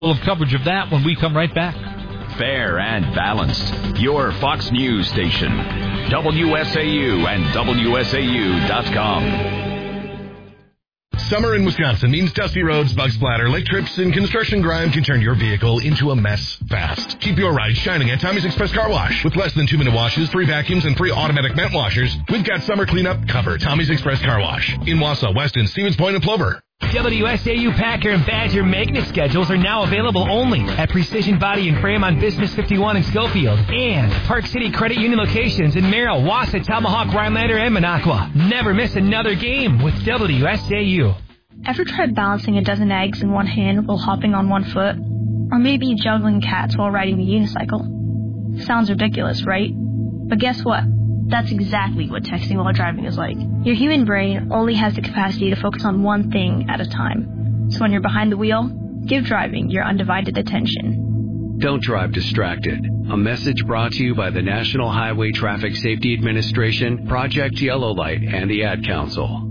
Full of coverage of that when we come right back. Fair and balanced. Your Fox News station. WSAU and WSAU.com. Summer in Wisconsin means dusty roads, bug splatter, lake trips, and construction grime can turn your vehicle into a mess fast. Keep your ride shining at Tommy's Express Car Wash. With less than 2-minute washes, free vacuums, and free automatic vent washers, we've got summer cleanup covered. Tommy's Express Car Wash in Wausau, Weston, Stevens Point, and Plover. WSAU Packer and Badger magnet schedules are now available only at Precision Body and Frame on Business 51 in Schofield and Park City Credit Union locations in Merrill, Wausau, Tomahawk, Rhinelander, and Minocqua. Never miss another game with WSAU. Ever tried balancing a dozen eggs in one hand while hopping on one foot? Or maybe juggling cats while riding a unicycle? Sounds ridiculous, right? But guess what? That's exactly what texting while driving is like. Your human brain only has the capacity to focus on one thing at a time. So when you're behind the wheel, give driving your undivided attention. Don't drive distracted. A message brought to you by the National Highway Traffic Safety Administration, Project Yellow Light, and the Ad Council.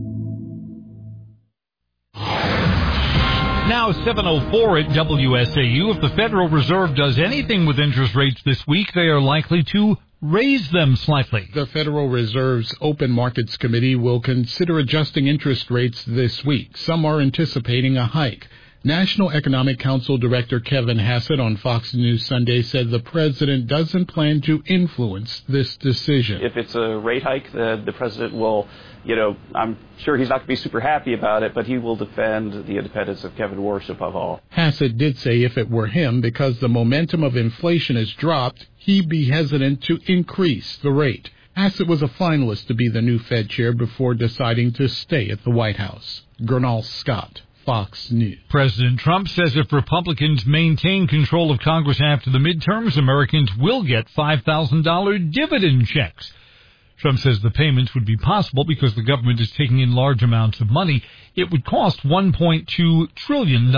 Now 7:04 at WSAU. If the Federal Reserve does anything with interest rates this week, they are likely to raise them slightly. The Federal Reserve's Open Markets Committee will consider adjusting interest rates this week. Some are anticipating a hike. National Economic Council Director Kevin Hassett on Fox News Sunday said the president doesn't plan to influence this decision. If it's a rate hike, the president will, I'm sure he's not going to be super happy about it, but he will defend the independence of Kevin Warsh above all. Hassett did say if it were him, because the momentum of inflation has dropped, he'd be hesitant to increase the rate. Hassett was a finalist to be the new Fed chair before deciding to stay at the White House. Gernal Scott, Fox News. President Trump says if Republicans maintain control of Congress after the midterms, Americans will get $5,000 dividend checks. Trump says the payments would be possible because the government is taking in large amounts of money. It would cost $1.2 trillion,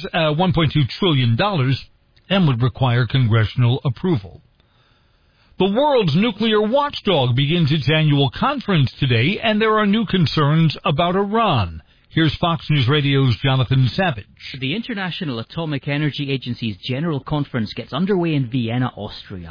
and would require congressional approval. The world's nuclear watchdog begins its annual conference today, and there are new concerns about Iran. Here's Fox News Radio's Jonathan Savage. The International Atomic Energy Agency's General Conference gets underway in Vienna, Austria.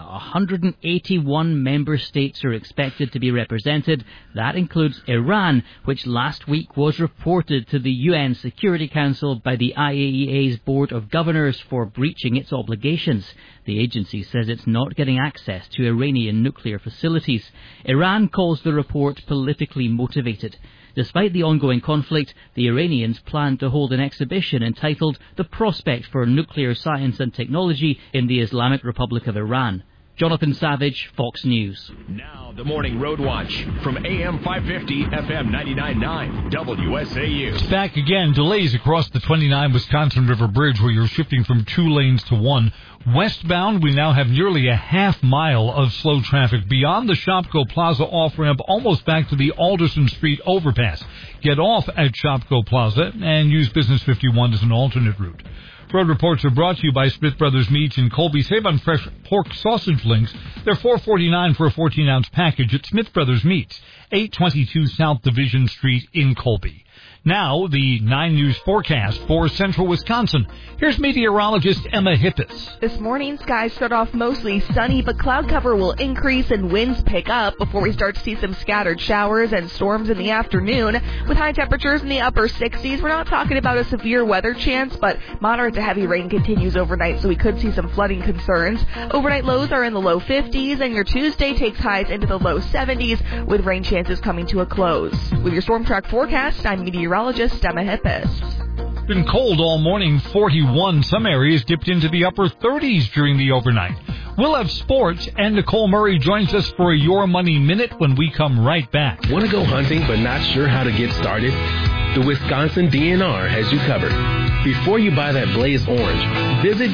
181 member states are expected to be represented. That includes Iran, which last week was reported to the UN Security Council by the IAEA's Board of Governors for breaching its obligations. The agency says it's not getting access to Iranian nuclear facilities. Iran calls the report politically motivated. Despite the ongoing conflict, the Iranians plan to hold an exhibition entitled The Prospect for Nuclear Science and Technology in the Islamic Republic of Iran. Jonathan Savage, Fox News. Now, the Morning Road Watch from AM 550, FM 99.9, WSAU. It's back again. Delays across the 29 Wisconsin River Bridge where you're shifting from 2 lanes to 1. Westbound, we now have nearly a half mile of slow traffic beyond the Shopko Plaza off-ramp, almost back to the Alderson Street overpass. Get off at Shopko Plaza and use Business 51 as an alternate route. Road reports are brought to you by Smith Brothers Meats in Colby. Save on fresh pork sausage links. They're $4.49 for a 14-ounce package at Smith Brothers Meats, 822 South Division Street in Colby. Now, the 9 News forecast for central Wisconsin. Here's meteorologist Emma Hippis. This morning, skies start off mostly sunny, but cloud cover will increase and winds pick up before we start to see some scattered showers and storms in the afternoon. With high temperatures in the upper 60s, we're not talking about a severe weather chance, but moderate to heavy rain continues overnight, so we could see some flooding concerns. Overnight lows are in the low 50s, and your Tuesday takes highs into the low 70s, with rain chances coming to a close. With your Storm Track forecast, I'm meteorologist Emma Hippis. Been cold all morning, 41. Some areas dipped into the upper 30s during the overnight. We'll have sports, and Nicole Murray joins us for a Your Money Minute when we come right back. Want to go hunting but not sure how to get started? The Wisconsin DNR has you covered. Before you buy that Blaze Orange, visit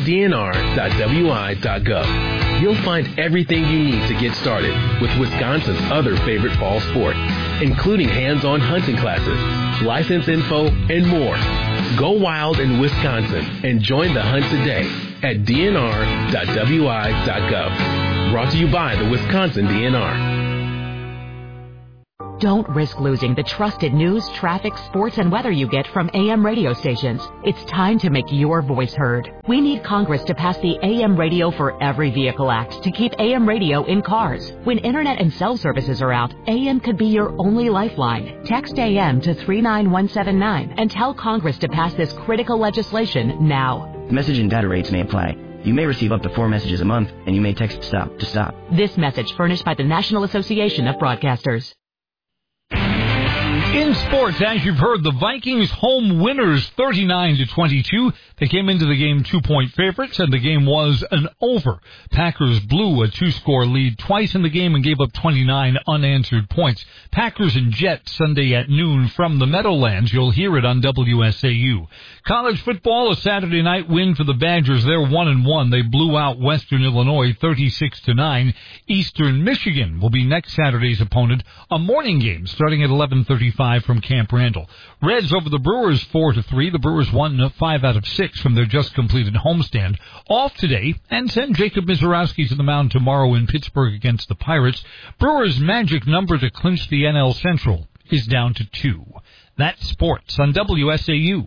dnr.wi.gov. You'll find everything you need to get started with Wisconsin's other favorite fall sport, including hands-on hunting classes, license info, and more. Go wild in Wisconsin and join the hunt today at dnr.wi.gov. Brought to you by the Wisconsin DNR. Don't risk losing the trusted news, traffic, sports, and weather you get from AM radio stations. It's time to make your voice heard. We need Congress to pass the AM Radio for Every Vehicle Act to keep AM radio in cars. When internet and cell services are out, AM could be your only lifeline. Text AM to 39179 and tell Congress to pass this critical legislation now. Message and data rates may apply. You may receive up to 4 messages a month, and you may text STOP to stop. This message furnished by the National Association of Broadcasters. In sports, as you've heard, the Vikings home winners 39-22. They came into the game 2-point favorites, and the game was an over. Packers blew a 2-score lead twice in the game and gave up 29 unanswered points. Packers and Jets Sunday at noon from the Meadowlands. You'll hear it on WSAU. College football, a Saturday night win for the Badgers. They're 1-1. They blew out Western Illinois 36-9. Eastern Michigan will be next Saturday's opponent. A morning game starting at 11:35 from Camp Randall. Reds over the Brewers 4-3. The Brewers won 5 out of 6 from their just completed homestand. Off today and send Jacob Mizorowski to the mound tomorrow in Pittsburgh against the Pirates. Brewers' magic number to clinch the NL Central is down to 2. That's sports on WSAU.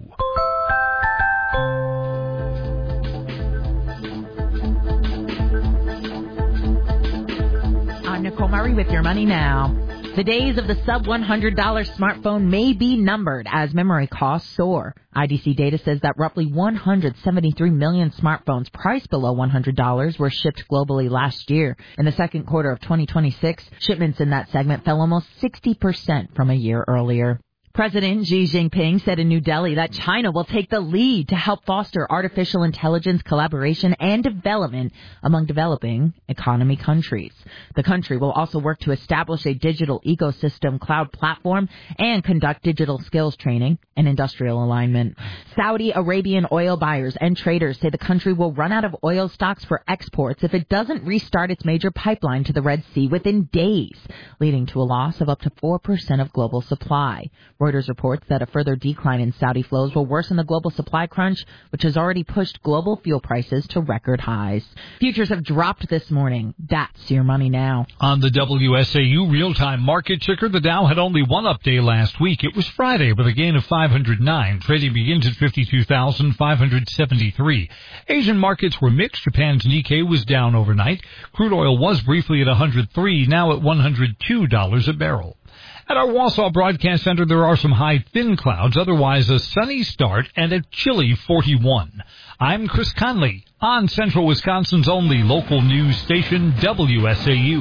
I'm Nicole Murray with Your Money Now. The days of the sub-$100 smartphone may be numbered as memory costs soar. IDC data says that roughly 173 million smartphones priced below $100 were shipped globally last year. In the second quarter of 2026, shipments in that segment fell almost 60% from a year earlier. President Xi Jinping said in New Delhi that China will take the lead to help foster artificial intelligence collaboration and development among developing economy countries. The country will also work to establish a digital ecosystem cloud platform and conduct digital skills training and industrial alignment. Saudi Arabian oil buyers and traders say the country will run out of oil stocks for exports if it doesn't restart its major pipeline to the Red Sea within days, leading to a loss of up to 4% of global supply. Reuters reports that a further decline in Saudi flows will worsen the global supply crunch, which has already pushed global fuel prices to record highs. Futures have dropped this morning. That's Your Money Now. On the WSAU real-time market ticker, the Dow had only one up day last week. It was Friday with a gain of 509. Trading begins at 52,573. Asian markets were mixed. Japan's Nikkei was down overnight. Crude oil was briefly at $103, now at $102 a barrel. At our Wausau Broadcast Center, there are some high, thin clouds, otherwise a sunny start and a chilly 41. I'm Chris Conley on Central Wisconsin's only local news station, WSAU.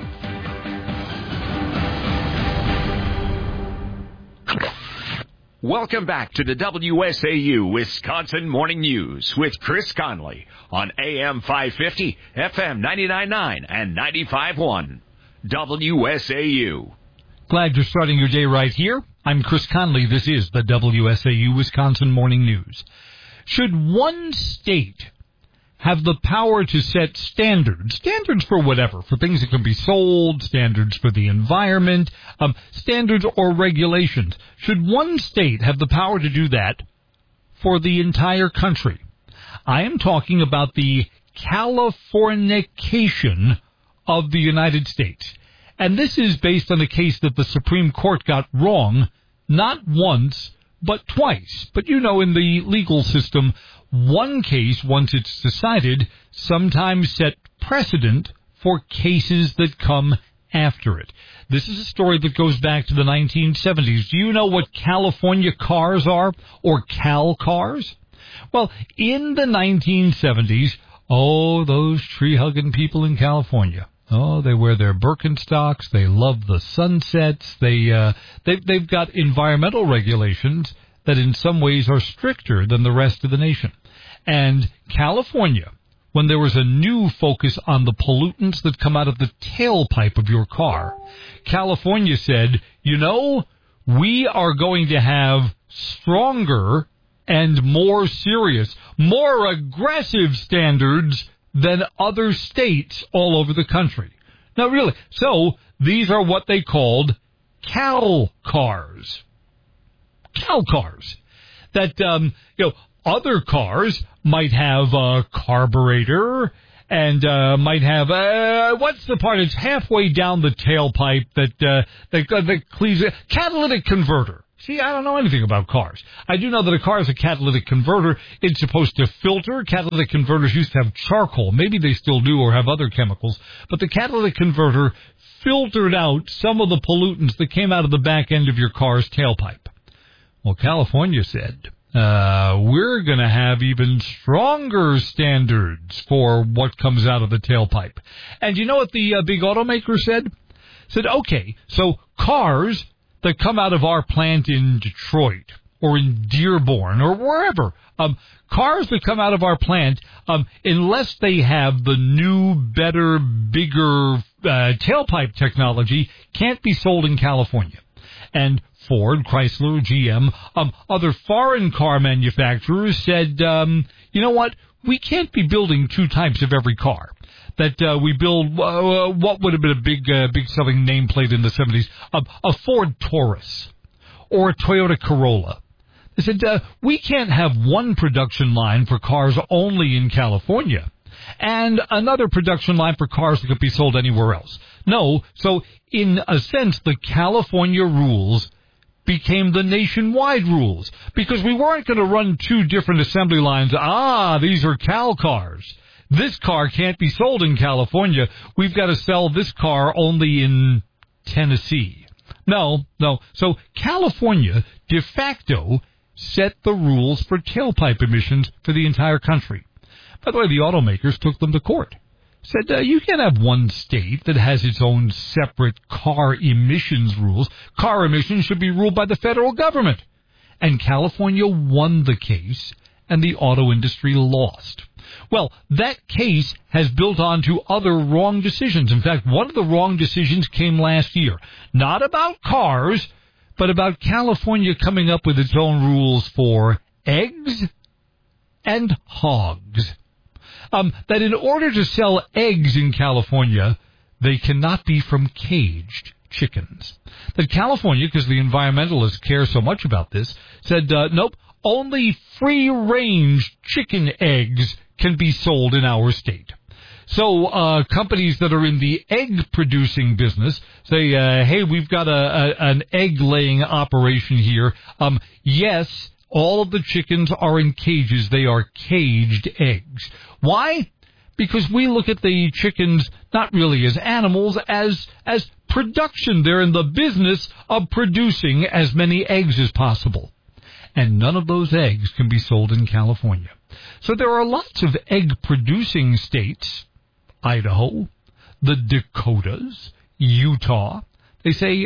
Welcome back to the WSAU Wisconsin Morning News with Chris Conley on AM 550, FM 99.9, and 95.1. WSAU. Glad you're starting your day right here. I'm Chris Conley. This is the WSAU Wisconsin Morning News. Should one state have the power to set standards for whatever, for things that can be sold, standards for the environment, standards or regulations? Should one state have the power to do that for the entire country? I am talking about the Californication of the United States. And this is based on a case that the Supreme Court got wrong, not once, but twice. But you know, in the legal system, one case, once it's decided, sometimes set precedent for cases that come after it. This is a story that goes back to the 1970s. Do you know what California cars are, or Cal cars? Well, in the 1970s, oh, those tree-hugging people in California. Oh, they wear their Birkenstocks. They love the sunsets. They've got environmental regulations that in some ways are stricter than the rest of the nation. And California, when there was a new focus on the pollutants that come out of the tailpipe of your car, California said, you know, we are going to have stronger and more serious, more aggressive standards than other states all over the country. Now, really, so these are what they called Cal cars. Cal cars. That, other cars might have a carburetor and might have what's the part? It's halfway down the tailpipe that cleaves it. Catalytic converter. See, I don't know anything about cars. I do know that a car is a catalytic converter. It's supposed to filter. Catalytic converters used to have charcoal. Maybe they still do or have other chemicals. But the catalytic converter filtered out some of the pollutants that came out of the back end of your car's tailpipe. Well, California said, we're going to have even stronger standards for what comes out of the tailpipe. And you know what the big automaker said? Said, okay, so cars that come out of our plant in Detroit or in Dearborn or wherever, cars that come out of our plant, unless they have the new, better, bigger tailpipe technology, can't be sold in California. And Ford, Chrysler, GM, other foreign car manufacturers said, you know what, we can't be building two types of every car. That we build what would have been a big selling nameplate in the 70s, a Ford Taurus or a Toyota Corolla. They said, we can't have one production line for cars only in California and another production line for cars that could be sold anywhere else. No, so in a sense, the California rules became the nationwide rules because we weren't going to run two different assembly lines. These are Cal cars. This car can't be sold in California. We've got to sell this car only in Tennessee. No. So California, de facto, set the rules for tailpipe emissions for the entire country. By the way, the automakers took them to court. Said, you can't have one state that has its own separate car emissions rules. Car emissions should be ruled by the federal government. And California won the case, and the auto industry lost. Well, that case has built on to other wrong decisions. In fact, one of the wrong decisions came last year. Not about cars, but about California coming up with its own rules for eggs and hogs. That in order to sell eggs in California, they cannot be from caged chickens. That California, because the environmentalists care so much about this, said, nope, only free-range chicken eggs can be sold in our state. So companies that are in the egg-producing business say, hey, we've got an egg-laying operation here. Yes, all of the chickens are in cages. They are caged eggs. Why? Because we look at the chickens not really as animals, as production. They're in the business of producing as many eggs as possible. And none of those eggs can be sold in California. So there are lots of egg-producing states, Idaho, the Dakotas, Utah. They say,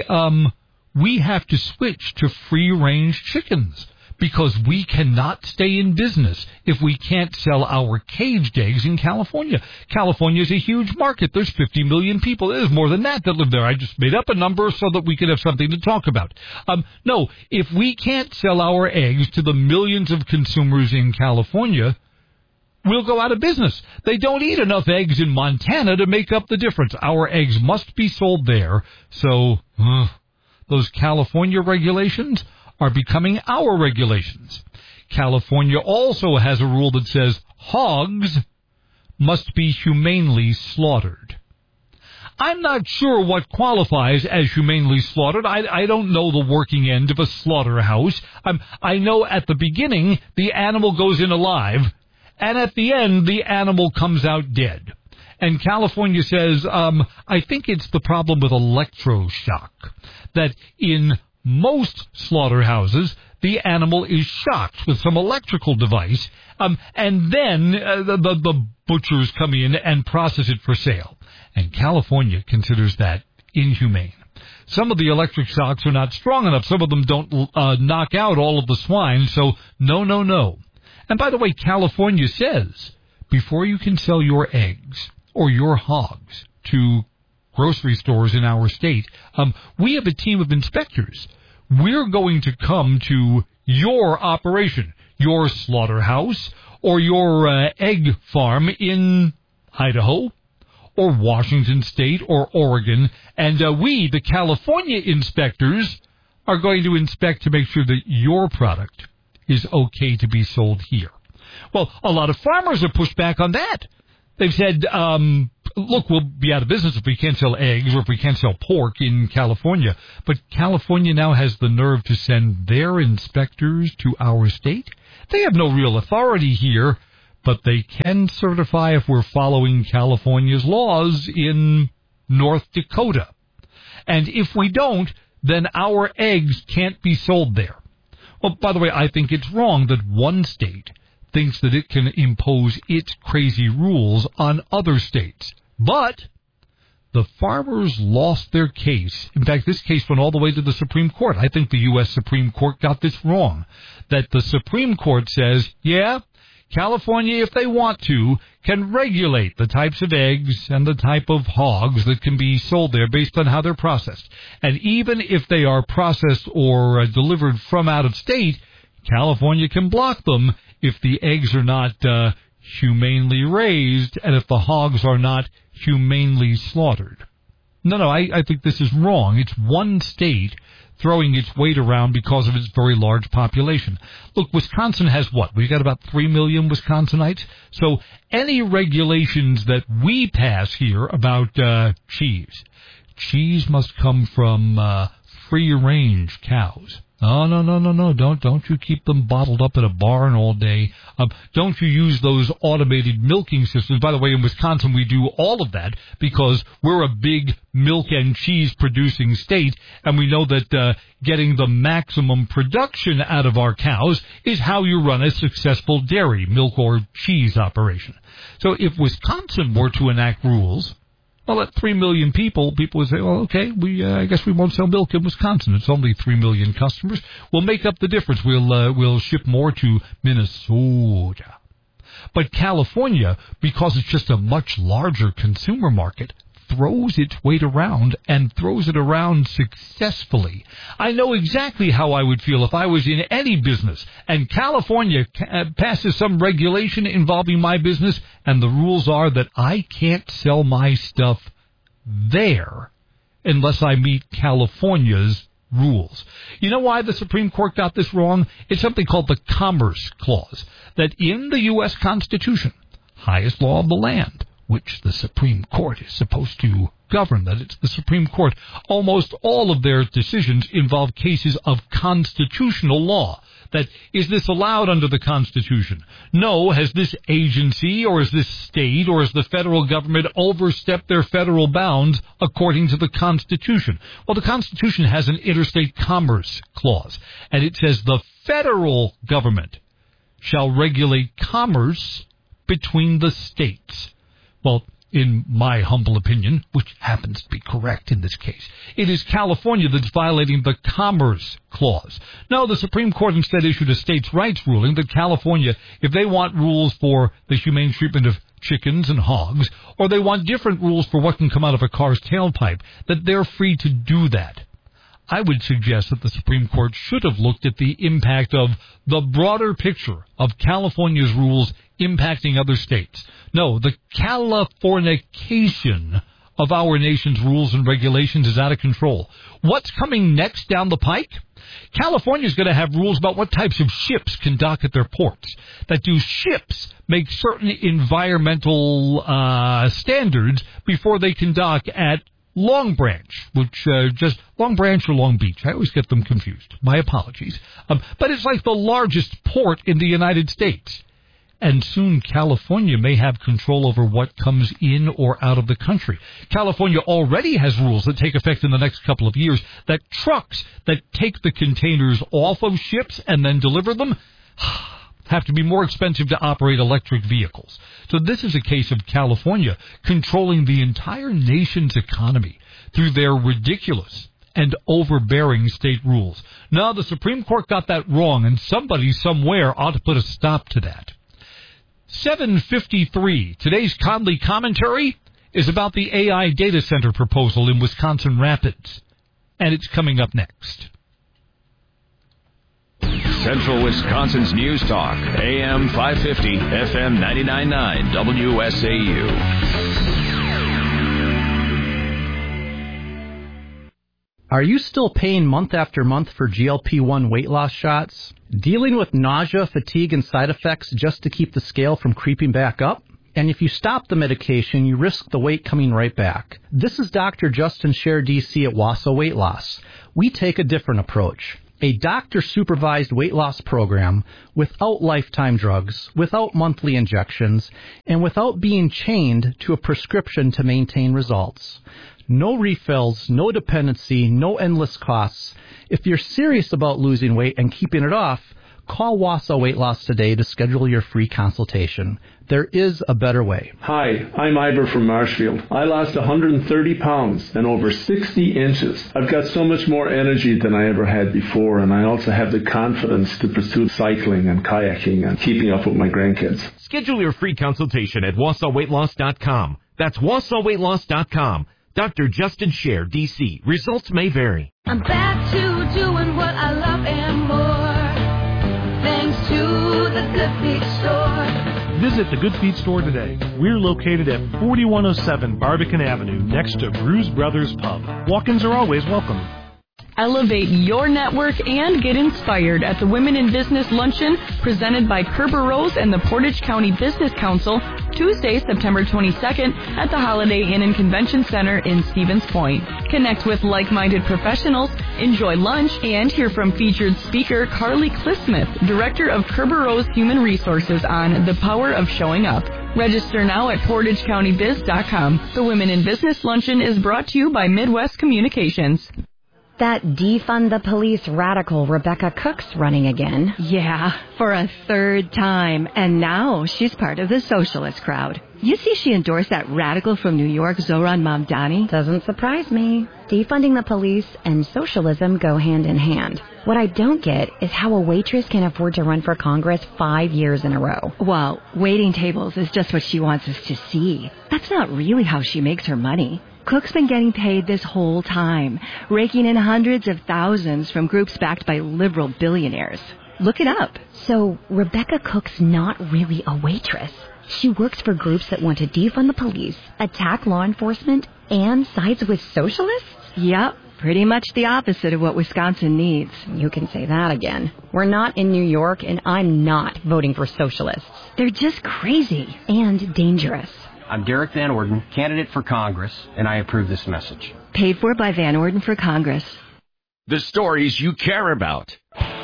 we have to switch to free-range chickens because we cannot stay in business if we can't sell our caged eggs in California. California is a huge market. There's 50 million people. There's more than that live there. I just made up a number so that we could have something to talk about. No, if we can't sell our eggs to the millions of consumers in California, we'll go out of business. They don't eat enough eggs in Montana to make up the difference. Our eggs must be sold there. So those California regulations are becoming our regulations. California also has a rule that says hogs must be humanely slaughtered. I'm not sure what qualifies as humanely slaughtered. I don't know the working end of a slaughterhouse. I know at the beginning the animal goes in alive, and at the end the animal comes out dead. And California says, I think it's the problem with electroshock, that in most slaughterhouses, the animal is shocked with some electrical device, and then the butchers come in and process it for sale. And California considers that inhumane. Some of the electric shocks are not strong enough. Some of them don't knock out all of the swine, so no. And by the way, California says, before you can sell your eggs or your hogs to grocery stores in our state, we have a team of inspectors. We're going to come to your operation, your slaughterhouse, or your egg farm in Idaho, or Washington State, or Oregon, and we, the California inspectors, are going to inspect to make sure that your product is okay to be sold here. Well, a lot of farmers have pushed back on that. They've said, look, we'll be out of business if we can't sell eggs or if we can't sell pork in California. But California now has the nerve to send their inspectors to our state. They have no real authority here, but they can certify if we're following California's laws in North Dakota. And if we don't, then our eggs can't be sold there. Well, by the way, I think it's wrong that one state thinks that it can impose its crazy rules on other states. But the farmers lost their case. In fact, this case went all the way to the Supreme Court. I think the U.S. Supreme Court got this wrong. That the Supreme Court says, yeah, California, if they want to, can regulate the types of eggs and the type of hogs that can be sold there based on how they're processed. And even if they are processed or delivered from out of state, California can block them if the eggs are not humanely raised and if the hogs are not humanely slaughtered. No, I think this is wrong. It's one state throwing its weight around because of its very large population. Look, Wisconsin has what? We've got about 3 million Wisconsinites. So any regulations that we pass here about cheese must come from free-range cows. Oh, no. Don't you keep them bottled up in a barn all day. Don't you use those automated milking systems. By the way, in Wisconsin, we do all of that because we're a big milk and cheese producing state, and we know that getting the maximum production out of our cows is how you run a successful dairy, milk or cheese operation. So if Wisconsin were to enact rules, well, at 3 million people would say, well, okay, I guess we won't sell milk in Wisconsin. It's only 3 million customers. We'll make up the difference. We'll ship more to Minnesota. But California, because it's just a much larger consumer market, throws its weight around and throws it around successfully. I know exactly how I would feel if I was in any business and California passes some regulation involving my business and the rules are that I can't sell my stuff there unless I meet California's rules. You know why the Supreme Court got this wrong? It's something called the Commerce Clause, that in the U.S. Constitution, highest law of the land, which the Supreme Court is supposed to govern, that it's the Supreme Court. Almost all of their decisions involve cases of constitutional law. That, is this allowed under the Constitution? No, has this agency or has this state or has the federal government overstepped their federal bounds according to the Constitution? Well, the Constitution has an interstate commerce clause, and it says the federal government shall regulate commerce between the states. Well, in my humble opinion, which happens to be correct in this case, it is California that's violating the Commerce Clause. No, the Supreme Court instead issued a states' rights ruling that California, if they want rules for the humane treatment of chickens and hogs, or they want different rules for what can come out of a car's tailpipe, that they're free to do that. I would suggest that the Supreme Court should have looked at the impact of the broader picture of California's rules impacting other states. No, the Californication of our nation's rules and regulations is out of control. What's coming next down the pike? California's going to have rules about what types of ships can dock at their ports. That do ships make certain environmental standards before they can dock at Long Branch, which Long Branch or Long Beach. I always get them confused. My apologies. But it's like the largest port in the United States. And soon California may have control over what comes in or out of the country. California already has rules that take effect in the next couple of years that trucks that take the containers off of ships and then deliver them have to be more expensive to operate electric vehicles. So this is a case of California controlling the entire nation's economy through their ridiculous and overbearing state rules. Now, the Supreme Court got that wrong, and somebody somewhere ought to put a stop to that. 7:53. Today's Conley Commentary is about the AI data center proposal in Wisconsin Rapids, and it's coming up next. Central Wisconsin's News Talk, AM 550, FM 99.9, WSAU. Are you still paying month after month for GLP-1 weight loss shots? Dealing with nausea, fatigue, and side effects just to keep the scale from creeping back up? And if you stop the medication, you risk the weight coming right back. This is Dr. Justin Scher, DC at Wausau Weight Loss. We take a different approach. A doctor-supervised weight loss program without lifetime drugs, without monthly injections, and without being chained to a prescription to maintain results. No refills, no dependency, no endless costs. If you're serious about losing weight and keeping it off, call Wausau Weight Loss today to schedule your free consultation. There is a better way. Hi, I'm Ivor from Marshfield. I lost 130 pounds and over 60 inches. I've got so much more energy than I ever had before, and I also have the confidence to pursue cycling and kayaking and keeping up with my grandkids. Schedule your free consultation at WausauWeightLoss.com. That's WausauWeightLoss.com. Dr. Justin Scher, D.C. Results may vary. I'm back to doing what I love and more, thanks to the Good Feet Store. Visit the Good Feet Store today. We're located at 4107 Barbican Avenue, next to Bruise Brothers Pub. Walk-ins are always welcome. Elevate your network and get inspired at the Women in Business Luncheon presented by Kerber Rose and the Portage County Business Council, Tuesday, September 22nd at the Holiday Inn and Convention Center in Stevens Point. Connect with like-minded professionals, enjoy lunch, and hear from featured speaker Carly Cliffsmith, Director of Kerber Rose Human Resources on the power of showing up. Register now at PortageCountyBiz.com. The Women in Business Luncheon is brought to you by Midwest Communications. That defund the police radical Rebecca Cook's running again. Yeah, for a third time. And now she's part of the socialist crowd. You see she endorsed that radical from New York, Zohran Mamdani? Doesn't surprise me. Defunding the police and socialism go hand in hand. What I don't get is how a waitress can afford to run for Congress 5 years in a row. Well, waiting tables is just what she wants us to see. That's not really how she makes her money. Cook's been getting paid this whole time, raking in hundreds of thousands from groups backed by liberal billionaires. Look it up. So Rebecca Cook's not really a waitress. She works for groups that want to defund the police, attack law enforcement, and sides with socialists? Yep, pretty much the opposite of what Wisconsin needs. You can say that again. We're not in New York, and I'm not voting for socialists. They're just crazy. And dangerous. I'm Derek Van Orden, candidate for Congress, and I approve this message. Paid for by Van Orden for Congress. The stories you care about.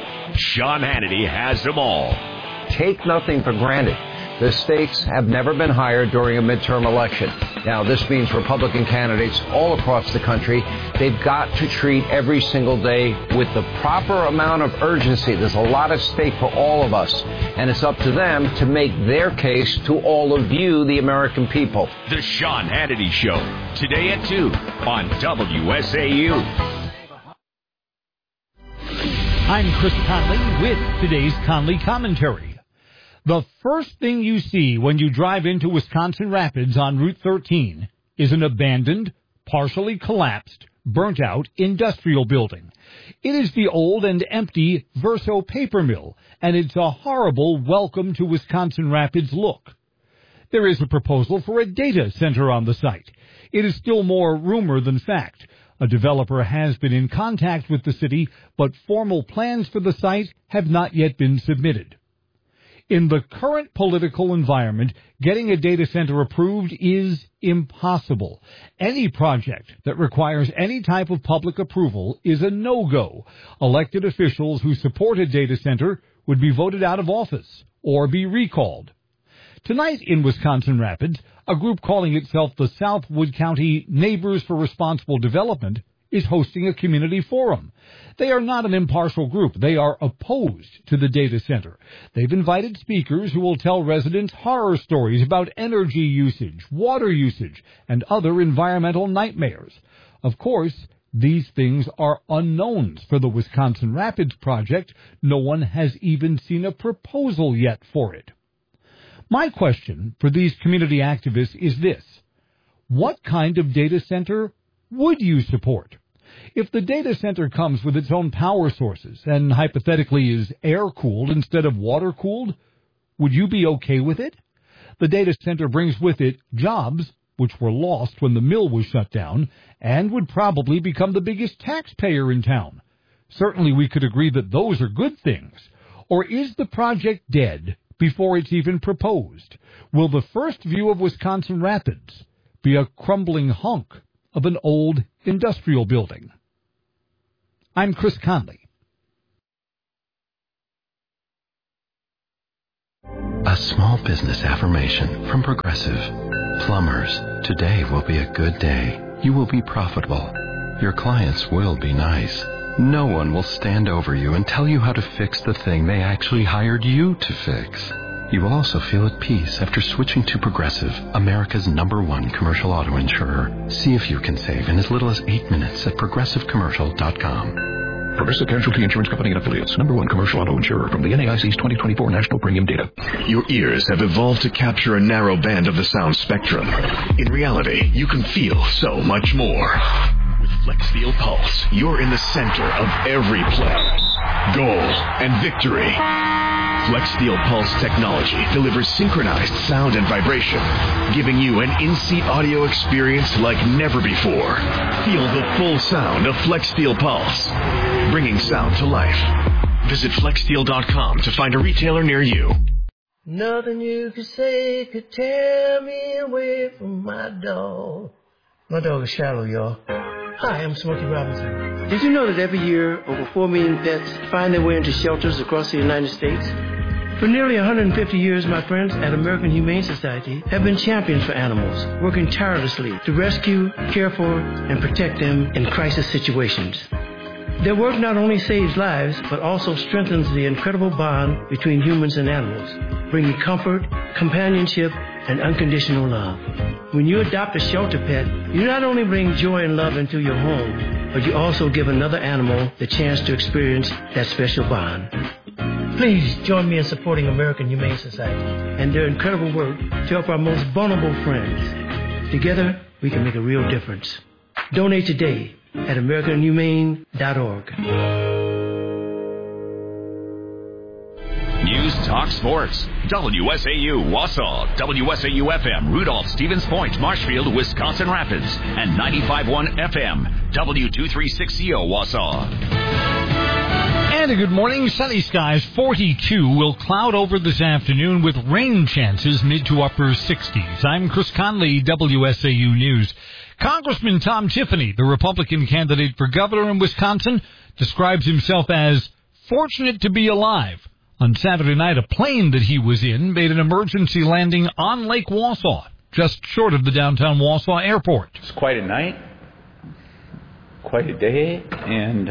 Sean Hannity has them all. Take nothing for granted. The stakes have never been higher during a midterm election. Now, this means Republican candidates all across the country, they've got to treat every single day with the proper amount of urgency. There's a lot at stake for all of us, and it's up to them to make their case to all of you, the American people. The Sean Hannity Show, today at 2 on WSAU. I'm Chris Conley with today's Conley Commentary. The first thing you see when you drive into Wisconsin Rapids on Route 13 is an abandoned, partially collapsed, burnt-out industrial building. It is the old and empty Verso paper mill, and it's a horrible welcome to Wisconsin Rapids look. There is a proposal for a data center on the site. It is still more rumor than fact. A developer has been in contact with the city, but formal plans for the site have not yet been submitted. In the current political environment, getting a data center approved is impossible. Any project that requires any type of public approval is a no-go. Elected officials who support a data center would be voted out of office or be recalled. Tonight in Wisconsin Rapids, a group calling itself the Southwood County Neighbors for Responsible Development is hosting a community forum. They are not an impartial group. They are opposed to the data center. They've invited speakers who will tell residents horror stories about energy usage, water usage, and other environmental nightmares. Of course, these things are unknowns for the Wisconsin Rapids project. No one has even seen a proposal yet for it. My question for these community activists is this: what kind of data center would you support? If the data center comes with its own power sources and hypothetically is air-cooled instead of water-cooled, would you be okay with it? The data center brings with it jobs, which were lost when the mill was shut down, and would probably become the biggest taxpayer in town. Certainly we could agree that those are good things. Or is the project dead before it's even proposed? Will the first view of Wisconsin Rapids be a crumbling hunk of an old industrial building? I'm Chris Conley. A small business affirmation from Progressive. Plumbers, today will be a good day. You will be profitable. Your clients will be nice. No one will stand over you and tell you how to fix the thing they actually hired you to fix. You will also feel at peace after switching to Progressive, America's #1 commercial auto insurer. See if you can save in as little as 8 minutes at progressivecommercial.com. Progressive Casualty Insurance Company and Affiliates, #1 commercial auto insurer from the NAIC's 2024 National Premium Data. Your ears have evolved to capture a narrow band of the sound spectrum. In reality, you can feel so much more. With FlexSteel Pulse, you're in the center of every play, goal, and victory. FlexSteel Pulse technology delivers synchronized sound and vibration, giving you an in-seat audio experience like never before. Feel the full sound of FlexSteel Pulse, bringing sound to life. Visit FlexSteel.com to find a retailer near you. Nothing you could say could tear me away from my dog. My dog is Shallow, y'all. Hi, I'm Smokey Robinson. Did you know that every year over 4 million pets find their way into shelters across the United States? For nearly 150 years, my friends at American Humane Society have been champions for animals, working tirelessly to rescue, care for, and protect them in crisis situations. Their work not only saves lives, but also strengthens the incredible bond between humans and animals, bringing comfort, companionship, and unconditional love. When you adopt a shelter pet, you not only bring joy and love into your home, but you also give another animal the chance to experience that special bond. Please join me in supporting American Humane Society and their incredible work to help our most vulnerable friends. Together, we can make a real difference. Donate today at AmericanHumane.org. News Talk Sports. WSAU Wausau, WSAU FM Rudolph, Stevens Point, Marshfield, Wisconsin Rapids, and 95.1 FM W236CO Wausau. And a good morning. Sunny skies, 42 will cloud over this afternoon with rain chances mid to upper 60s. I'm Chris Conley, WSAU News. Congressman Tom Tiffany, the Republican candidate for governor in Wisconsin, describes himself as fortunate to be alive. On Saturday night, a plane that he was in made an emergency landing on Lake Wausau, just short of the downtown Wausau airport. It's quite a night, quite a day, and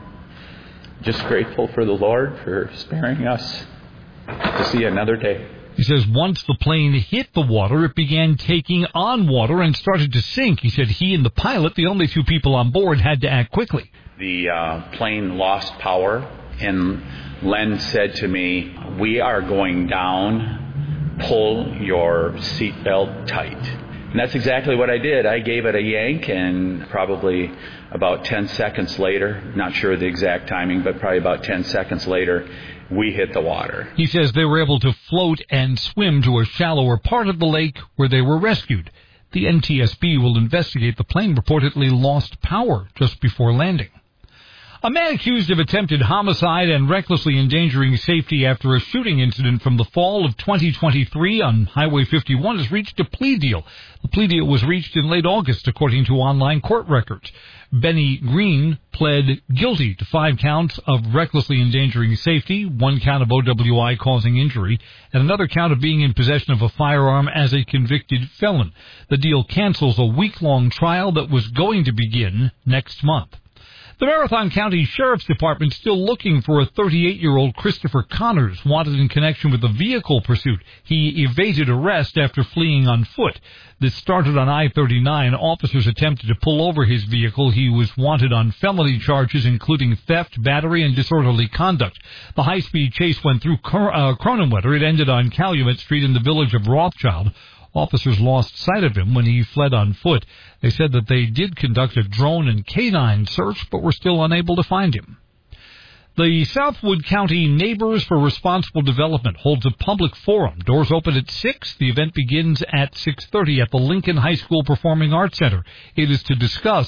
just grateful for the Lord for sparing us to see another day. He says once the plane hit the water, it began taking on water and started to sink. He said he and the pilot, the only two people on board, had to act quickly. The plane lost power, and Len said to me, "We are going down, pull your seatbelt tight." And that's exactly what I did. I gave it a yank, and probably about 10 seconds later, not sure the exact timing, but probably about 10 seconds later, we hit the water. He says they were able to float and swim to a shallower part of the lake where they were rescued. The NTSB will investigate. The plane reportedly lost power just before landing. A man accused of attempted homicide and recklessly endangering safety after a shooting incident from the fall of 2023 on Highway 51 has reached a plea deal. The plea deal was reached in late August, according to online court records. Benny Green pled guilty to 5 counts of recklessly endangering safety, 1 count of OWI causing injury, and another count of being in possession of a firearm as a convicted felon. The deal cancels a week-long trial that was going to begin next month. The Marathon County Sheriff's Department still looking for a 38-year-old Christopher Connors wanted in connection with a vehicle pursuit. He evaded arrest after fleeing on foot. This started on I-39. Officers attempted to pull over his vehicle. He was wanted on felony charges, including theft, battery, and disorderly conduct. The high-speed chase went through Cronenwetter. It ended on Calumet Street in the village of Rothschild. Officers lost sight of him when he fled on foot. They said that they did conduct a drone and canine search, but were still unable to find him. The Southwood County Neighbors for Responsible Development holds a public forum. Doors open at 6. The event begins at 6:30 at the Lincoln High School Performing Arts Center. It is to discuss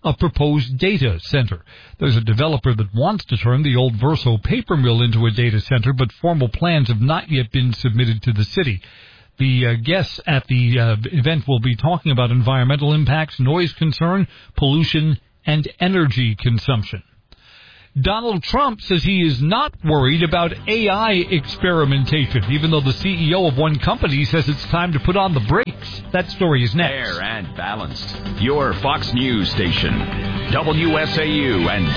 a proposed data center. There's a developer that wants to turn the old Verso paper mill into a data center, but formal plans have not yet been submitted to the city. The guests at the event will be talking about environmental impacts, noise concern, pollution, and energy consumption. Donald Trump says he is not worried about AI experimentation, even though the CEO of one company says it's time to put on the brakes. That story is next. Fair and balanced. Your Fox News station. WSAU and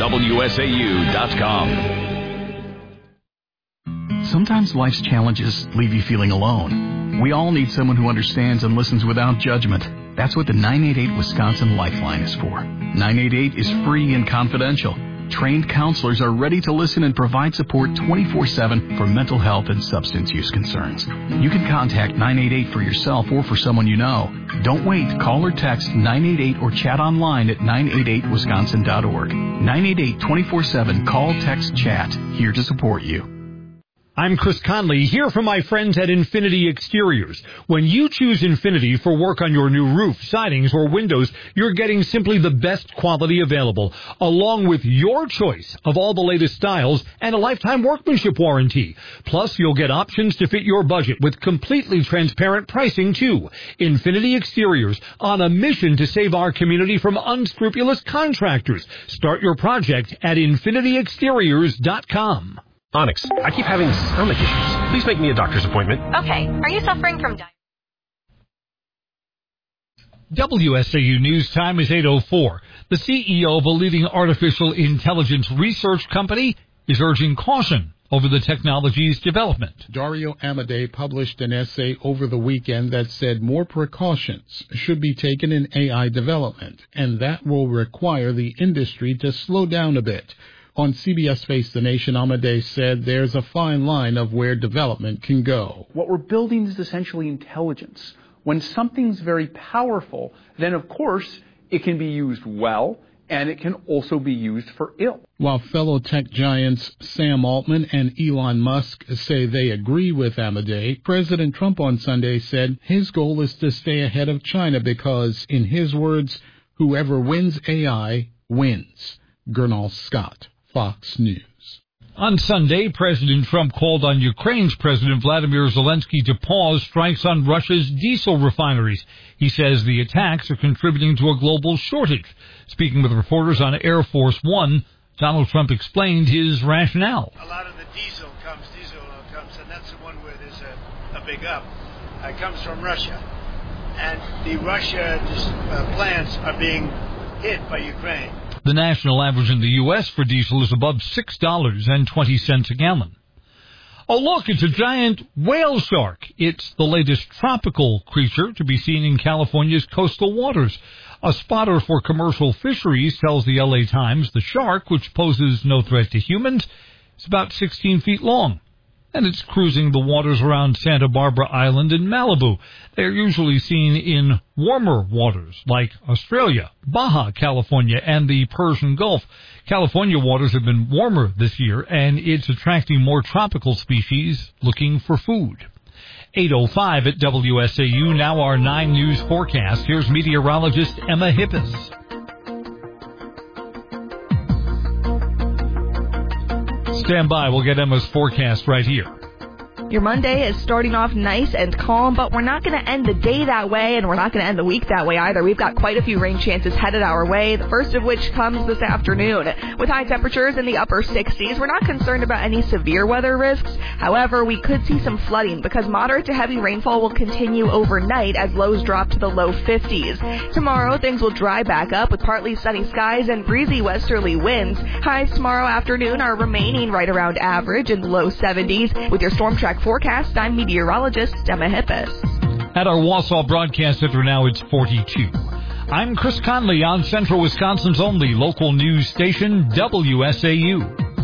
WSAU.com. Sometimes life's challenges leave you feeling alone. We all need someone who understands and listens without judgment. That's what the 988 Wisconsin Lifeline is for. 988 is free and confidential. Trained counselors are ready to listen and provide support 24/7 for mental health and substance use concerns. You can contact 988 for yourself or for someone you know. Don't wait. Call or text 988 or chat online at 988wisconsin.org. 988 24/7. Call, text, chat. Here to support you. I'm Chris Conley, here from my friends at Infinity Exteriors. When you choose Infinity for work on your new roof, sidings, or windows, you're getting simply the best quality available, along with your choice of all the latest styles and a lifetime workmanship warranty. Plus, you'll get options to fit your budget with completely transparent pricing, too. Infinity Exteriors, on a mission to save our community from unscrupulous contractors. Start your project at infinityexteriors.com. Onyx, I keep having stomach issues. Please make me a doctor's appointment. Okay. Are you suffering from WSAU News Time is 8:04. The CEO of a leading artificial intelligence research company is urging caution over the technology's development. Dario Amodei published an essay over the weekend that said more precautions should be taken in AI development, and that will require the industry to slow down a bit. On CBS Face the Nation, Amodei said there's a fine line of where development can go. What we're building is essentially intelligence. When something's very powerful, then of course it can be used well, and it can also be used for ill. While fellow tech giants Sam Altman and Elon Musk say they agree with Amodei, President Trump on Sunday said his goal is to stay ahead of China because, in his words, whoever wins AI wins. Gernal Scott, Fox News. On Sunday, President Trump called on Ukraine's President Vladimir Zelensky to pause strikes on Russia's diesel refineries. He says the attacks are contributing to a global shortage. Speaking with reporters on Air Force One, Donald Trump explained his rationale. A lot of the diesel oil comes, and that's the one where there's a big up. It comes from Russia. And the Russia plants are being hit by Ukraine. The national average in the U.S. for diesel is above $6.20 a gallon. Oh, look, it's a giant whale shark. It's the latest tropical creature to be seen in California's coastal waters. A spotter for commercial fisheries tells the L.A. Times the shark, which poses no threat to humans, is about 16 feet long. And it's cruising the waters around Santa Barbara Island and Malibu. They're usually seen in warmer waters like Australia, Baja California, and the Persian Gulf. California waters have been warmer this year, and it's attracting more tropical species looking for food. 8:05 at WSAU, now our 9 News forecast. Here's meteorologist Emma Hippis. Stand by. We'll get Emma's forecast right here. Your Monday is starting off nice and calm, but we're not going to end the day that way, and we're not going to end the week that way either. We've got quite a few rain chances headed our way, the first of which comes this afternoon. With high temperatures in the upper 60s, we're not concerned about any severe weather risks. However, we could see some flooding because moderate to heavy rainfall will continue overnight as lows drop to the low 50s. Tomorrow, things will dry back up with partly sunny skies and breezy westerly winds. Highs tomorrow afternoon are remaining right around average in the low 70s. With your Storm Track forecast, I'm meteorologist Emma Hippis. At our Wausau Broadcast Center now, it's 42. I'm Chris Conley on Central Wisconsin's only local news station, WSAU.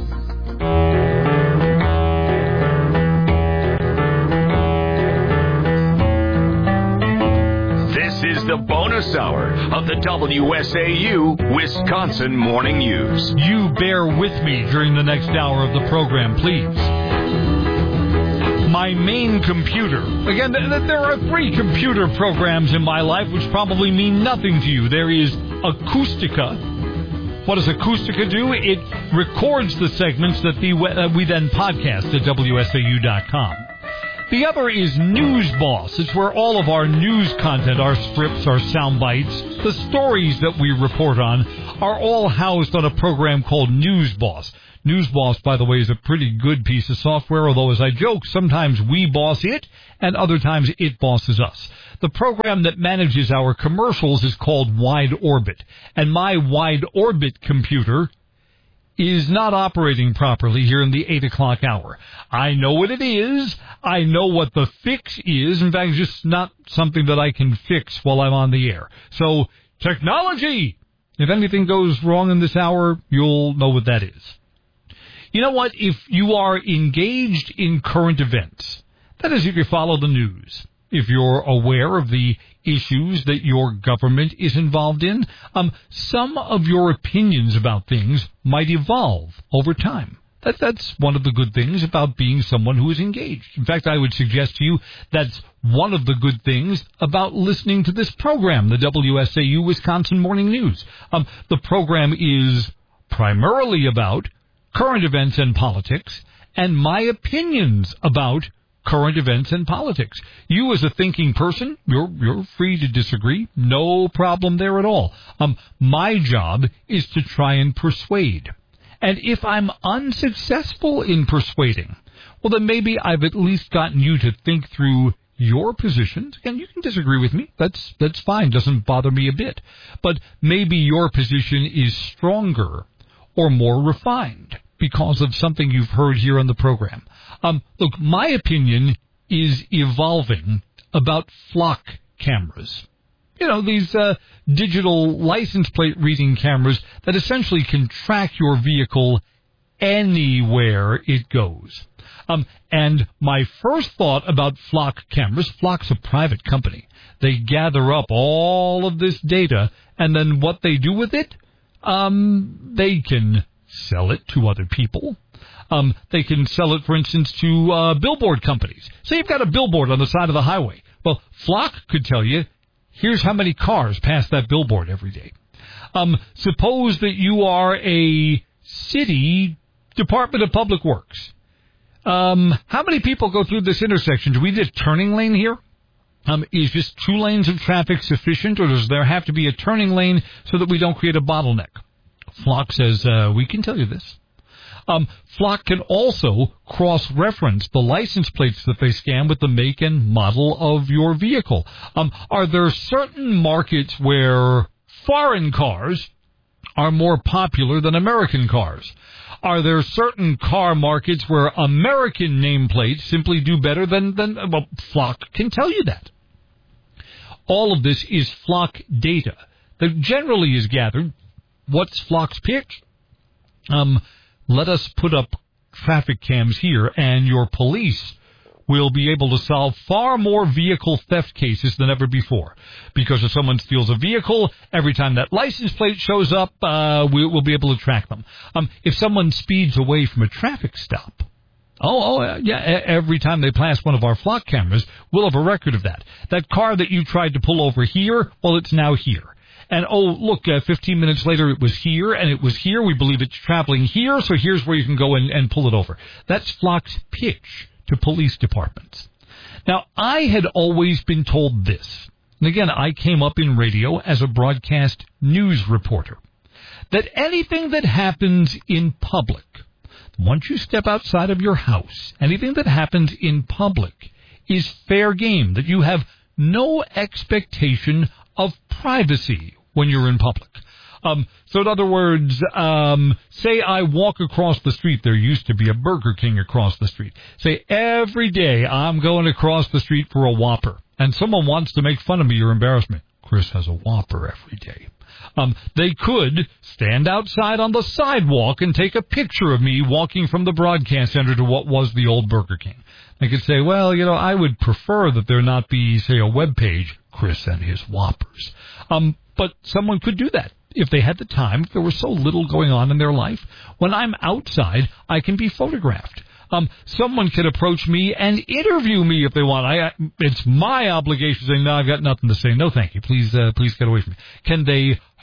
This is the bonus hour of the WSAU Wisconsin Morning News. You bear with me during the next hour of the program, please. My main computer. Again, there are 3 computer programs in my life which probably mean nothing to you. There is Acoustica, What does Acoustica do? It records the segments that we then podcast at WSAU.com. The other is News Boss. It's where all of our news content, our scripts, our sound bites, the stories that we report on are all housed on a program called News Boss. News Boss, by the way, is a pretty good piece of software, although as I joke, sometimes we boss it and other times it bosses us. The program that manages our commercials is called Wide Orbit, and my Wide Orbit computer is not operating properly here in the 8 o'clock hour. I know what it is. I know what the fix is. In fact, it's just not something that I can fix while I'm on the air. So, technology! If anything goes wrong in this hour, you'll know what that is. You know what? If you are engaged in current events, that is if you follow the news, if you're aware of the issues that your government is involved in, some of your opinions about things might evolve over time. That's one of the good things about being someone who is engaged. In fact, I would suggest to you that's one of the good things about listening to this program, the WSAU Wisconsin Morning News. The program is primarily about current events and politics, and my opinions about current events and politics. You as a thinking person, you're free to disagree. No problem there at all. My job is to try and persuade. And if I'm unsuccessful in persuading, well, then maybe I've at least gotten you to think through your positions. And you can disagree with me. That's fine. Doesn't bother me a bit. But maybe your position is stronger or more refined because of something you've heard here on the program. Look, my opinion is evolving about flock cameras. You know, these digital license plate reading cameras that essentially can track your vehicle anywhere it goes. And my first thought about flock cameras, Flock's a private company. They gather up all of this data, and then what they do with it, they can sell it to other people. They can sell it, for instance, to billboard companies. Say you've got a billboard on the side of the highway. Well, Flock could tell you, here's how many cars pass that billboard every day. Suppose that you are a city Department of Public Works. How many people go through this intersection? Do we need a turning lane here? Is just 2 lanes of traffic sufficient, or does there have to be a turning lane so that we don't create a bottleneck? Flock says, we can tell you this. Flock can also cross-reference the license plates that they scan with the make and model of your vehicle. Are there certain markets where foreign cars are more popular than American cars? Are there certain car markets where American nameplates simply do better than well, Flock can tell you that. All of this is Flock data that generally is gathered. What's Flock's pitch? Let us put up traffic cams here, and your police will be able to solve far more vehicle theft cases than ever before. Because if someone steals a vehicle, every time that license plate shows up, we'll be able to track them. If someone speeds away from a traffic stop, every time they pass one of our Flock cameras, we'll have a record of that. That car that you tried to pull over here, well, it's now here. And, 15 minutes later it was here, and it was here. We believe it's traveling here, so here's where you can go and pull it over. That's Flock's pitch to police departments. Now, I had always been told this, and again, I came up in radio as a broadcast news reporter, that anything that happens in public, once you step outside of your house, anything that happens in public is fair game, that you have no expectation of privacy when you're in public. So in other words, say I walk across the street. There used to be a Burger King across the street. Say every day I'm going across the street for a Whopper, and someone wants to make fun of me or embarrass me. Chris has a Whopper every day. They could stand outside on the sidewalk and take a picture of me walking from the broadcast center to what was the old Burger King. They could say, well, I would prefer that there not be, say, a web page, Chris and his Whoppers. But someone could do that if they had the time, if there was so little going on in their life. When I'm outside, I can be photographed. Someone can approach me and interview me if they want. It's my obligation to say, no, I've got nothing to say. No, thank you. Please get away from me. Can they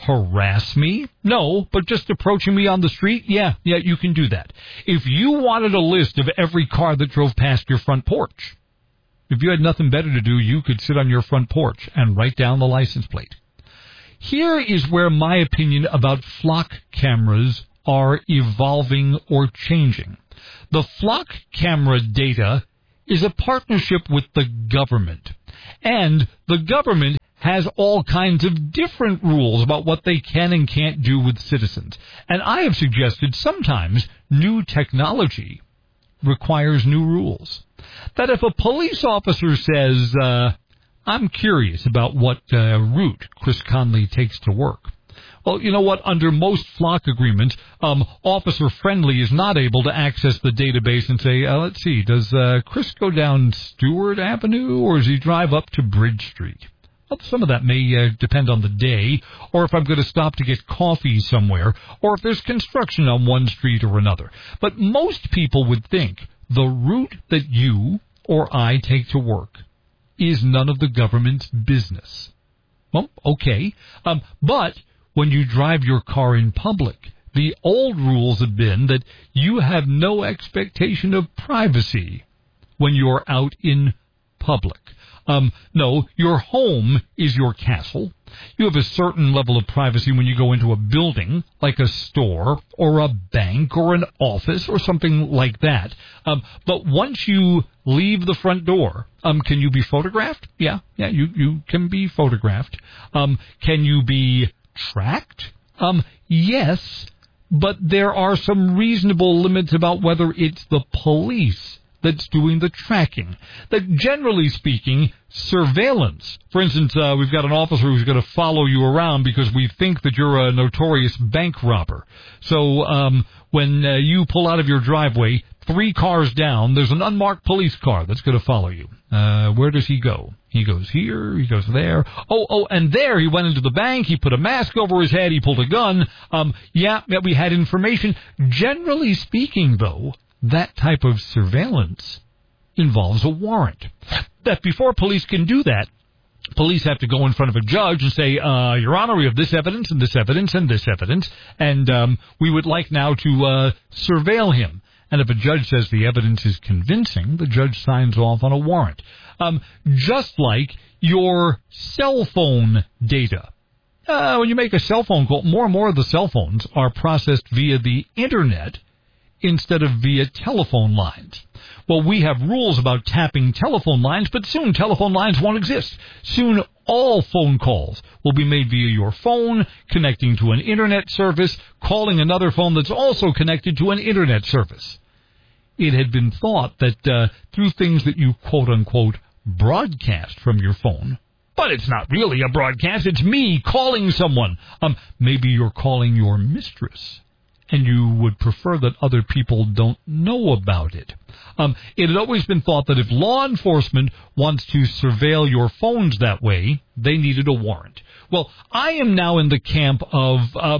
harass me? No, but just approaching me on the street? Yeah, you can do that. If you wanted a list of every car that drove past your front porch, if you had nothing better to do, you could sit on your front porch and write down the license plate. Here is where my opinion about flock cameras are evolving or changing. The flock camera data is a partnership with the government, and the government has all kinds of different rules about what they can and can't do with citizens. And I have suggested sometimes new technology requires new rules. That if a police officer says, I'm curious about what route Chris Conley takes to work. Well, you know what? Under most flock agreements, Officer Friendly is not able to access the database and say, let's see, does Chris go down Stewart Avenue or does he drive up to Bridge Street? Well, some of that may depend on the day, or if I'm going to stop to get coffee somewhere, or if there's construction on one street or another. But most people would think the route that you or I take to work is none of the government's business. Well, okay, but when you drive your car in public, the old rules have been that you have no expectation of privacy when you're out in public. No, your home is your castle. You have a certain level of privacy when you go into a building, like a store or a bank or an office or something like that. But once you leave the front door, can you be photographed? Yeah, you can be photographed. Can you be tracked? Yes, but there are some reasonable limits about whether it's the police that's doing the tracking. That generally speaking, surveillance. For instance, we've got an officer who's going to follow you around because we think that you're a notorious bank robber. So when you pull out of your driveway, 3 cars down, there's an unmarked police car that's going to follow you. Where does he go? He goes here, he goes there. Oh, and there he went into the bank, he put a mask over his head, he pulled a gun. We had information. Generally speaking, though, that type of surveillance involves a warrant. That before police can do that, police have to go in front of a judge and say, Your Honor, we have this evidence and this evidence and this evidence, and we would like now to surveil him. And if a judge says the evidence is convincing, the judge signs off on a warrant. Just like your cell phone data. When you make a cell phone call, more and more of the cell phones are processed via the Internet instead of via telephone lines. Well, we have rules about tapping telephone lines, but soon telephone lines won't exist. Soon all phone calls will be made via your phone, connecting to an Internet service, calling another phone that's also connected to an Internet service. It had been thought that through things that you quote-unquote broadcast from your phone, but it's not really a broadcast, it's me calling someone. Maybe you're calling your mistress, and you would prefer that other people don't know about it. It had always been thought that if law enforcement wants to surveil your phones that way, they needed a warrant. Well, I am now in the camp of,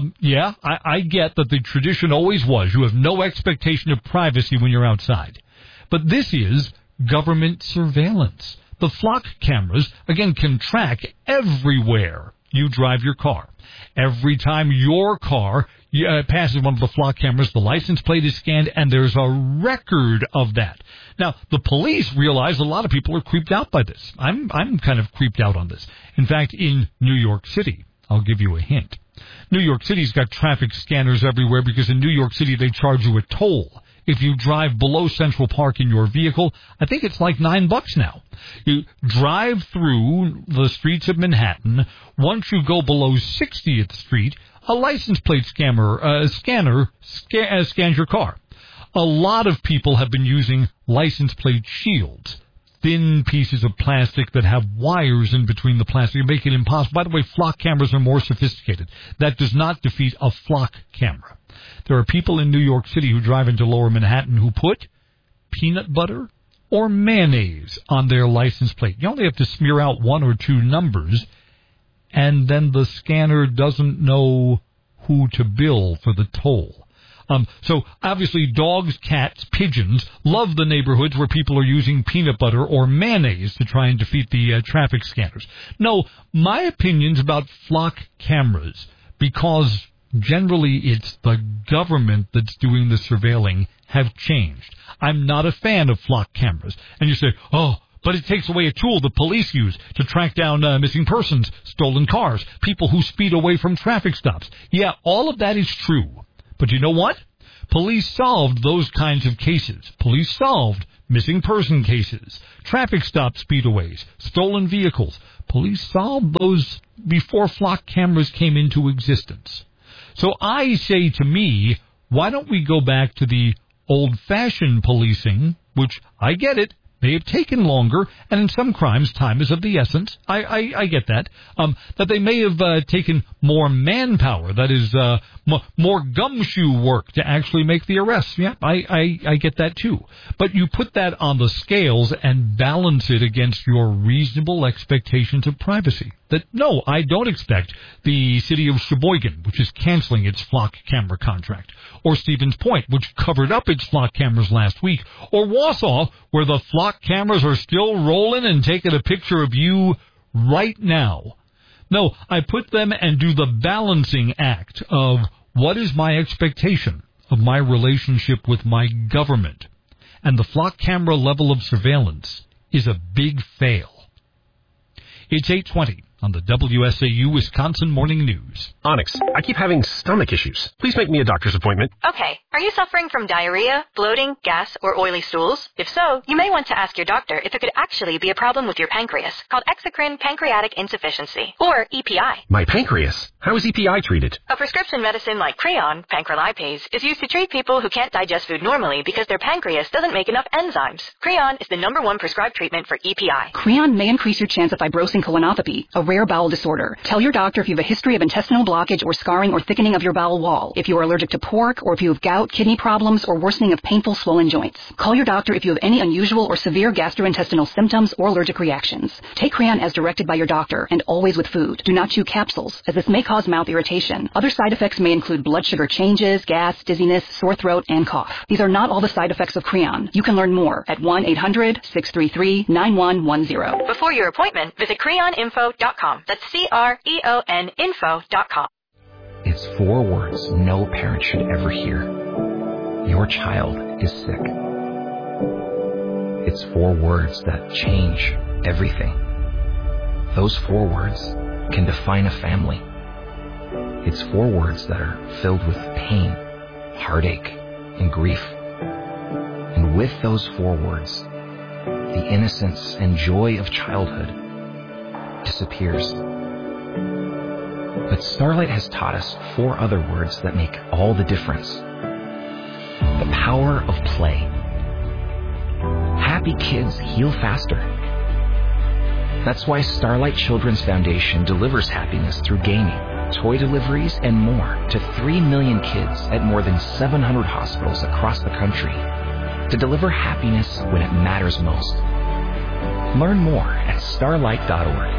I get that the tradition always was you have no expectation of privacy when you're outside. But this is government surveillance. The flock cameras, again, can track everywhere you drive your car. Every time your car passes one of the flock cameras, the license plate is scanned, and there's a record of that. Now, the police realize a lot of people are creeped out by this. I'm kind of creeped out on this. In fact, in New York City, I'll give you a hint. New York City's got traffic scanners everywhere because in New York City they charge you a toll. If you drive below Central Park in your vehicle, I think it's like $9 now. You drive through the streets of Manhattan. Once you go below 60th Street, a license plate scanner scans your car. A lot of people have been using license plate shields, thin pieces of plastic that have wires in between the plastic and make it impossible. By the way, flock cameras are more sophisticated. That does not defeat a flock camera. There are people in New York City who drive into Lower Manhattan who put peanut butter or mayonnaise on their license plate. You only have to smear out 1 or 2 numbers, and then the scanner doesn't know who to bill for the toll. So obviously dogs, cats, pigeons love the neighborhoods where people are using peanut butter or mayonnaise to try and defeat the traffic scanners. No, my opinions about flock cameras because generally it's the government that's doing the surveilling, have changed. I'm not a fan of flock cameras. And you say, oh, but it takes away a tool the police use to track down missing persons, stolen cars, people who speed away from traffic stops. Yeah, all of that is true. But you know what? Police solved those kinds of cases. Police solved missing person cases, traffic stop speedaways, stolen vehicles. Police solved those before flock cameras came into existence. So I say to me, why don't we go back to the old-fashioned policing, which, I get it, may have taken longer, and in some crimes, time is of the essence. I get that. That they may have taken more manpower, that is, more gumshoe work to actually make the arrests. Yeah, I get that too. But you put that on the scales and balance it against your reasonable expectations of privacy. That, no, I don't expect the city of Sheboygan, which is canceling its flock camera contract, or Stevens Point, which covered up its flock cameras last week, or Wausau, where the flock cameras are still rolling and taking a picture of you right now. No, I put them and do the balancing act of what is my expectation of my relationship with my government. And the flock camera level of surveillance is a big fail. It's 8:20 on the WSAU Wisconsin Morning News. Onyx, I keep having stomach issues. Please make me a doctor's appointment. Okay. Are you suffering from diarrhea, bloating, gas, or oily stools? If so, you may want to ask your doctor if it could actually be a problem with your pancreas, called exocrine pancreatic insufficiency, or EPI. My pancreas? How is EPI treated? A prescription medicine like Creon, pancrelipase, is used to treat people who can't digest food normally because their pancreas doesn't make enough enzymes. Creon is the #1 prescribed treatment for EPI. Creon may increase your chance of fibrosing colonopathy, a rare bowel disorder. Tell your doctor if you have a history of intestinal blockage or scarring or thickening of your bowel wall, if you are allergic to pork, or if you have gout, kidney problems, or worsening of painful swollen joints. Call your doctor if you have any unusual or severe gastrointestinal symptoms or allergic reactions. Take Creon as directed by your doctor, and always with food. Do not chew capsules, as this may cause mouth irritation. Other side effects may include blood sugar changes, gas, dizziness, sore throat, and cough. These are not all the side effects of Creon. You can learn more at 1-800-633-9110. Before your appointment, visit creoninfo.com. That's CREON info.com. It's 4 words no parent should ever hear. Your child is sick. It's 4 words that change everything. Those 4 words can define a family. It's 4 words that are filled with pain, heartache, and grief. And with those 4 words, the innocence and joy of childhood disappears. But Starlight has taught us 4 other words that make all the difference. The power of play. Happy kids heal faster. That's why Starlight Children's Foundation delivers happiness through gaming, toy deliveries, and more to 3 million kids at more than 700 hospitals across the country to deliver happiness when it matters most. Learn more at starlight.org.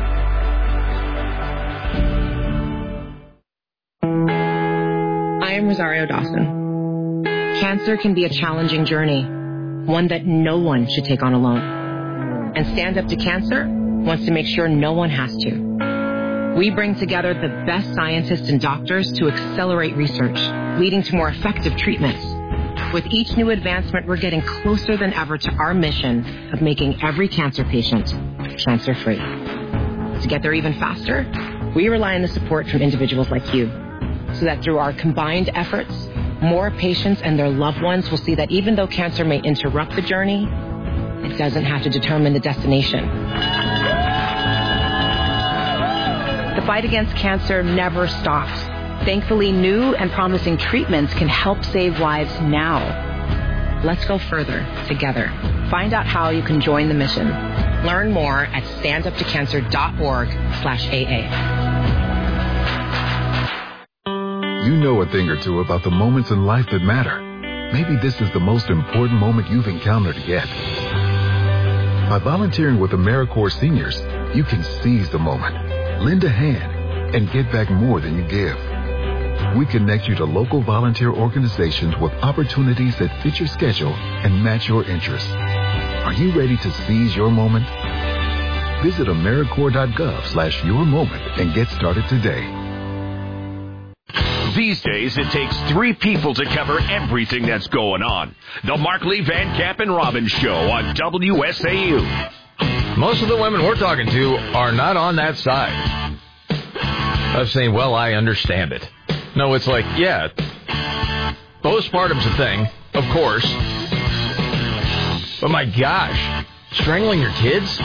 I am Rosario Dawson. Cancer can be a challenging journey, one that no one should take on alone. And Stand Up to Cancer wants to make sure no one has to. We bring together the best scientists and doctors to accelerate research, leading to more effective treatments. With each new advancement, we're getting closer than ever to our mission of making every cancer patient cancer-free. To get there even faster, we rely on the support from individuals like you, so that through our combined efforts, more patients and their loved ones will see that even though cancer may interrupt the journey, it doesn't have to determine the destination. The fight against cancer never stops. Thankfully, new and promising treatments can help save lives now. Let's go further together. Find out how you can join the mission. Learn more at standuptocancer.org/AA. You know a thing or two about the moments in life that matter. Maybe this is the most important moment you've encountered yet. By volunteering with AmeriCorps Seniors, you can seize the moment, lend a hand, and get back more than you give. We connect you to local volunteer organizations with opportunities that fit your schedule and match your interests. Are you ready to seize your moment? Visit AmeriCorps.gov/yourmoment and get started today. These days, it takes 3 people to cover everything that's going on. The Markley, Van Camp, and Robbins Show on WSAU. Most of the women we're talking to are not on that side of saying, well, I understand it. No, it's like, yeah, postpartum's a thing, of course. But my gosh, strangling your kids?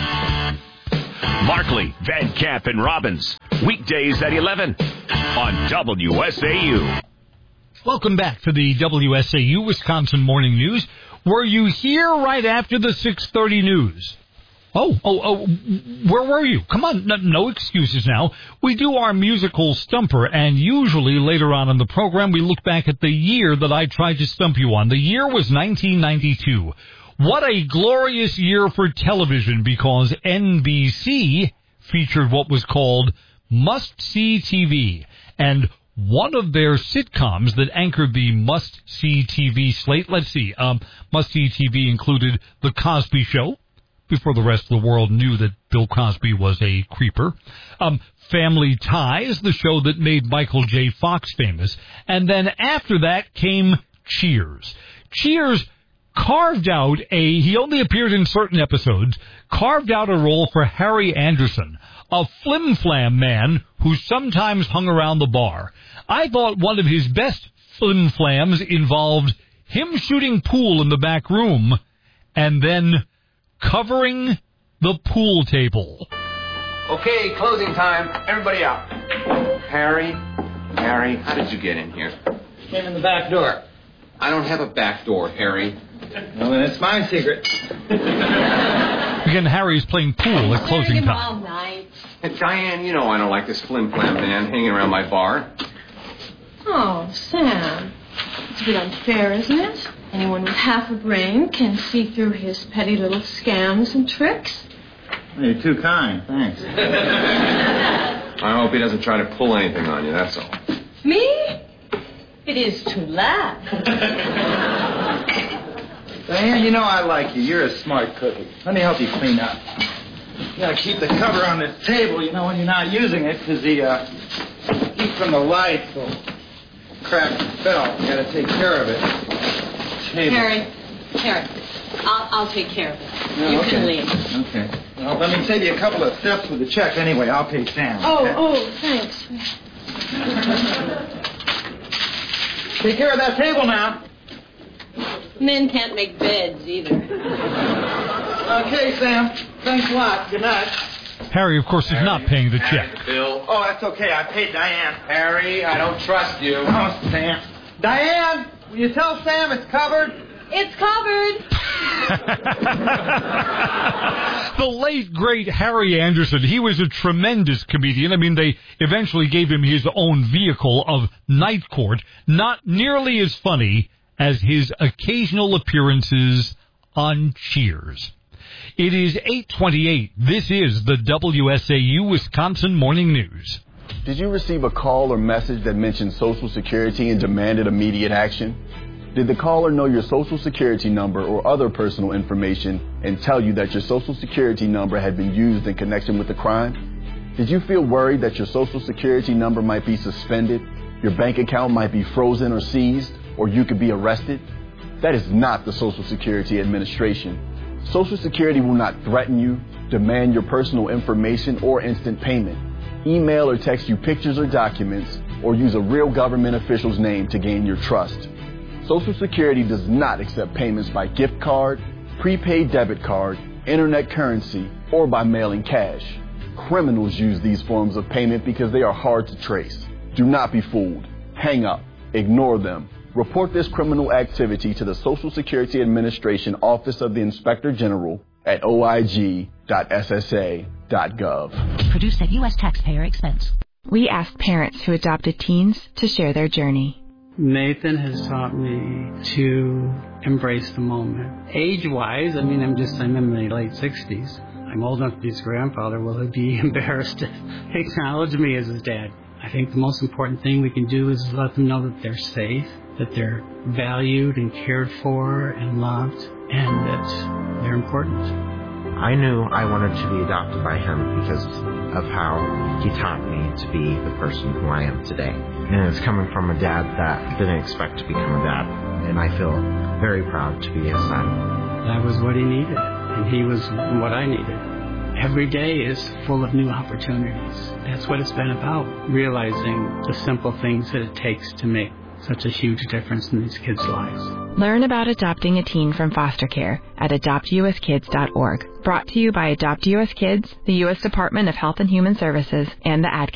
Markley, Van Camp, and Robbins. Weekdays at 11 on WSAU. Welcome back to the WSAU Wisconsin Morning News. Were you here right after the 6:30 news? Oh, where were you? Come on, no excuses now. We do our musical stumper, and usually later on in the program, we look back at the year that I tried to stump you on. The year was 1992. What a glorious year for television, because NBC featured what was called Must-See TV, and one of their sitcoms that anchored the Must-See TV slate, Must-See TV included The Cosby Show, before the rest of the world knew that Bill Cosby was a creeper. Family Ties, the show that made Michael J. Fox famous. And then after that came Cheers. Cheers carved out he only appeared in certain episodes, carved out a role for Harry Anderson, a flim-flam man who sometimes hung around the bar. I thought one of his best flim-flams involved him shooting pool in the back room and then covering the pool table. Okay, closing time. Everybody out. Harry, how did you get in here? Came in the back door. I don't have a back door, Harry. Well, then it's my secret. Again, Harry's playing pool at closing time. All night. And Diane, you know I don't like this flim-flam man hanging around my bar. Oh, Sam. It's a bit unfair, isn't it? Anyone with half a brain can see through his petty little scams and tricks. You're too kind, thanks. I hope he doesn't try to pull anything on you, that's all. Me? It is to laugh. Diane, you know I like you. You're a smart cookie. Let me help you clean up. You gotta keep the cover on this table, you know, when you're not using it, because the heat from the lights will crack the felt. You gotta take care of it. Table. Harry, I'll take care of it. Oh, you okay. can leave. Okay. Well, let me save you a couple of steps with the check anyway. I'll pay Sam. Oh, thanks. Take care of that table now. Men can't make beds either. Okay, Sam. Thanks a lot. Good night. Harry, of course, is not paying the check. Bill. Oh, that's okay. I paid Diane. Harry, I don't trust you. Oh, Sam. Diane, will you tell Sam it's covered? It's covered. The late, great Harry Anderson, he was a tremendous comedian. I mean, they eventually gave him his own vehicle of Night Court, not nearly as funny as his occasional appearances on Cheers. It is 8:28. This is the WSAU Wisconsin Morning News. Did you receive a call or message that mentioned Social Security and demanded immediate action? Did the caller know your Social Security number or other personal information and tell you that your Social Security number had been used in connection with the crime? Did you feel worried that your Social Security number might be suspended, your bank account might be frozen or seized, or you could be arrested? That is not the Social Security Administration. Social Security will not threaten you, demand your personal information, or instant payment, email or text you pictures or documents, or use a real government official's name to gain your trust. Social Security does not accept payments by gift card, prepaid debit card, internet currency, or by mailing cash. Criminals use these forms of payment because they are hard to trace. Do not be fooled. Hang up. Ignore them. Report this criminal activity to the Social Security Administration Office of the Inspector General at oig.ssa.gov. Produced at U.S. taxpayer expense. We asked parents who adopted teens to share their journey. Nathan has taught me to embrace the moment. Age-wise, I'm in my late 60s. I'm old enough to be his grandfather. Will he be embarrassed to acknowledge me as his dad? I think the most important thing we can do is let them know that they're safe, that they're valued and cared for and loved, and that they're important. I knew I wanted to be adopted by him because of how he taught me to be the person who I am today. And it's coming from a dad that didn't expect to become a dad. And I feel very proud to be his son. That was what he needed, and he was what I needed. Every day is full of new opportunities. That's what it's been about, realizing the simple things that it takes to make such a huge difference in these kids' lives. Learn about adopting a teen from foster care at adoptuskids.org. Brought to you by Adopt U.S. Kids, the U.S. Department of Health and Human Services, and the Ad